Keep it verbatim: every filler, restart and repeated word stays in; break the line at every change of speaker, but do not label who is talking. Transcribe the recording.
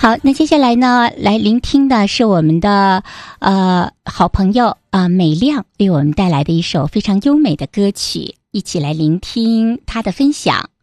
好，那接下来呢，来聆听的是我们的呃好朋友啊、呃、美亮为我们带来的一首非常优美的歌曲，一起来聆听她的分享。